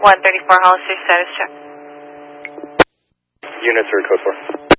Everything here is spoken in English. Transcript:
134 Hollister, status check. Unit 3, code 4.